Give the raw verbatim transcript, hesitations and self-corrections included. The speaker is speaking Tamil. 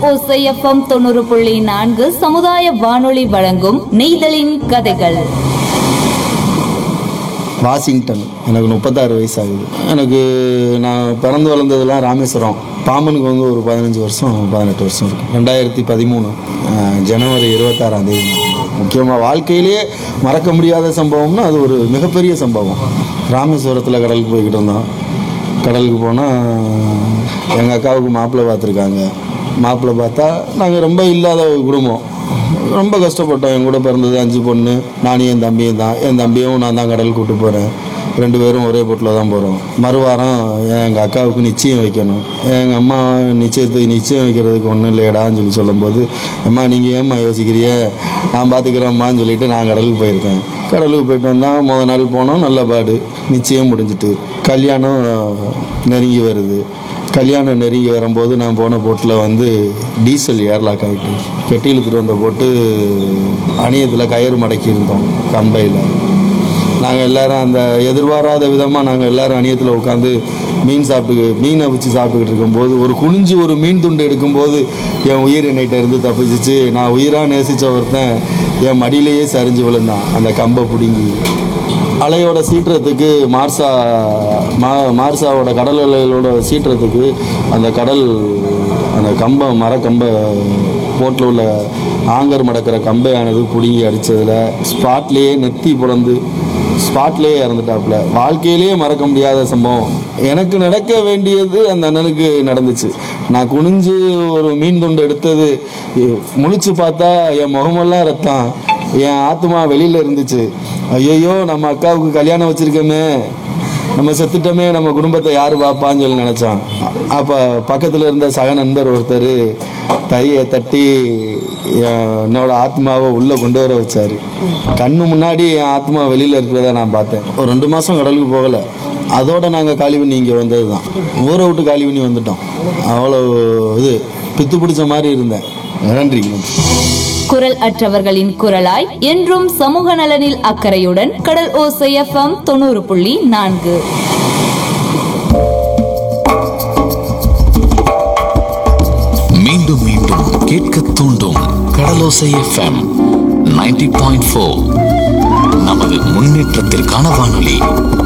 ஓசை எஃப்எம் தொண்ணூறு புள்ளி நான்கு சமுதாய வானொலி வழங்கும் நெய்தலின் கதைகள். வாஷிங்டன். எனக்கு முப்பத்தாறு வயசு ஆகுது. எனக்கு நான் பிறந்து வளர்ந்ததெல்லாம் ராமேஸ்வரம். பாம்பனுக்கு வந்து ஒரு பதினஞ்சு வருஷம் பதினெட்டு வருஷம் இருக்கும். ரெண்டாயிரத்தி பதிமூணு ஜனவரி இருபத்தாறாம் தேதி. முக்கியமாக வாழ்க்கையிலேயே மறக்க முடியாத சம்பவம்னா அது ஒரு மிகப்பெரிய சம்பவம். ராமேஸ்வரத்தில் கடலுக்கு போய்கிட்டு இருந்தோம். கடலுக்கு போனால் எங்கள் அக்காவுக்கு மாப்பிள்ளை பார்த்துருக்காங்க. மாப்பிள்ளை பார்த்தா நாங்கள் ரொம்ப இல்லாத ஒரு குடும்பம், ரொம்ப கஷ்டப்பட்டோம். என் கூட பிறந்தது அஞ்சு பொண்ணு, நானும் என் தம்பியும் தான். என் தம்பியும் நான் தான் கடலுக்கு கூப்பிட்டு போகிறேன். ரெண்டு பேரும் ஒரே போட்டில் தான் போகிறோம். மறுவாரம் எங்கள் அக்காவுக்கு நிச்சயம் வைக்கணும். எங்கள் அம்மா நிச்சயத்துக்கு நிச்சயம் வைக்கிறதுக்கு ஒன்றும் இல்லையடான்னு சொல்லி சொல்லும்போது, அம்மா நீங்கள் ஏம்மா யோசிக்கிறிய, நான் பார்த்துக்கிறேம்மான்னு சொல்லிவிட்டு நான் கடலுக்கு போயிருக்கேன். கடலுக்கு போயிட்டு வந்தால் முதல் நாள் போனோம், நல்ல பாடு. நிச்சயம் முடிஞ்சிட்டு கல்யாணம் நெருங்கி வருது. கல்யாணம் நெருங்கி வரும்போது நான் போன போட்டில் வந்து டீசல் ஏர்லாக் ஆகிட்டு பெட்டி இழுத்துட்டு வந்த போட்டு அணியத்தில் கயிறு மடக்கி இருந்தோம் கம்பையில். நாங்கள் எல்லோரும் அந்த எதிர்பாராத விதமாக நாங்கள் எல்லோரும் அணியத்தில் உட்காந்து மீன் சாப்பிட்டு மீனை வச்சு சாப்பிட்டுக்கிட்டு இருக்கும்போது ஒரு குனிஞ்சு ஒரு மீன் துண்டு எடுக்கும்போது என் உயிர் என்னைகிட்ட இருந்து தப்பிச்சிச்சு. நான் உயிராக நேசித்த ஒருத்தன் என் மடியிலேயே சரிஞ்சு விழுந்தான். அந்த கம்பை பிடுங்கி அலையோட சீற்றத்துக்கு மார்சா மா மார்சாவோட கடல் அலைகளோட சீற்றத்துக்கு அந்த கடல் அந்த கம்பை மரக்கம்பை போட்டில் உள்ள ஆங்கர் மடக்கிற கம்பையானது பிடுங்கி அடித்ததில் ஸ்பாட்லேயே நெத்தி பிறந்து ஸ்பாட்லேயே இறந்துட்டாப்புல. வாழ்க்கையிலேயே மறக்க முடியாத சம்பவம். எனக்கு நடக்க வேண்டியது அந்த அண்ணனுக்கு நடந்துச்சு. நான் குனிஞ்சு ஒரு மீன் துண்டு எடுத்தது முழிச்சு பார்த்தா என் முகமெல்லாம் ரத்தம், என் ஆத்மா வெளியில் இருந்துச்சு. ஐயோ நம்ம அக்காவுக்கு கல்யாணம் வச்சுருக்கோமே, நம்ம செத்துட்டோமே, நம்ம குடும்பத்தை யார் பார்ப்பான்னு சொல்லி நினச்சான். அப்போ பக்கத்தில் இருந்த சக நண்பர் ஒருத்தர் தையை தட்டி என்னோட ஆத்மாவை உள்ளே கொண்டு வர வச்சார். கண்ணு முன்னாடி என் ஆத்மா வெளியில் இருக்கிறத நான் பார்த்தேன். ஒரு ரெண்டு மாதம் கடலுக்கு போகலை. அதோடு நாங்கள் காலி பண்ணி இங்கே வந்தது தான். ஊரை விட்டு காலி பண்ணி வந்துட்டோம். அவ்வளோ இது பித்து பிடிச்ச மாதிரி இருந்தேன். நன்றிங்க. குரல் அற்றவர்களின் குரலாய் என்றும் சமூக நலனில் அக்கறையுடன் கடல் ஓசை எஃப்எம் தொண்ணூறு புள்ளி நான்கு. மீண்டும் மீண்டும் கேட்க தூண்டும் கடலோசை எஃப்எம் நைன்டி பாயிண்ட் ஃபோர். நமது முன்னேற்றத்திற்கான வானொலி.